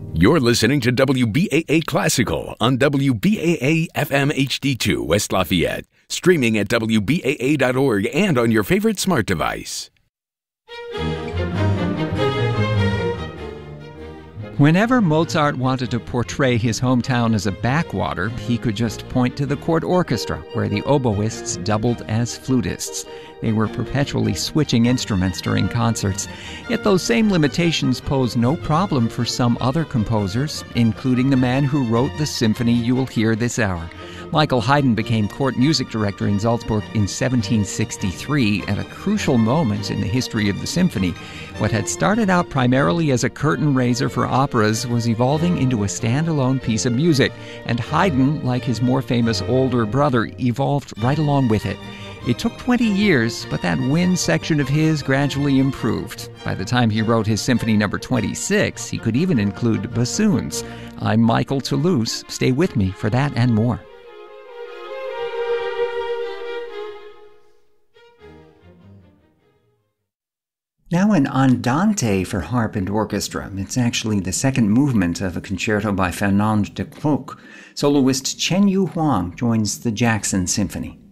You're listening to WBAA Classical on WBAA FM HD2 West Lafayette, streaming at WBAA.org and on your favorite smart device. Whenever Mozart wanted to portray his hometown as a backwater, he could just point to the court orchestra, where the oboists doubled as flutists. They were perpetually switching instruments during concerts. Yet those same limitations pose no problem for some other composers, including the man who wrote the symphony you will hear this hour. Michael Haydn became court music director in Salzburg in 1763 at a crucial moment in the history of the symphony. What had started out primarily as a curtain raiser for operas was evolving into a standalone piece of music, and Haydn, like his more famous older brother, evolved right along with it. It took 20 years, but that wind section of his gradually improved. By the time he wrote his Symphony No. 26, he could even include bassoons. I'm Michael Toulouse. Stay with me for that and more. Now an andante for harp and orchestra. It's actually the second movement of a concerto by Fernand de Croc. Soloist Chen Yu Huang joins the Jackson Symphony.